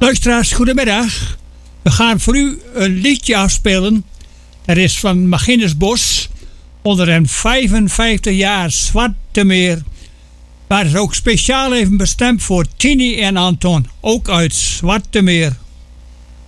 Luisteraars, goedemiddag. We gaan voor u een liedje afspelen. Dat is van Maginus Bos. Onder een 55 jaar Zwarte Meer. Maar het is ook speciaal even bestemd voor Tini en Anton. Ook uit Zwarte Meer.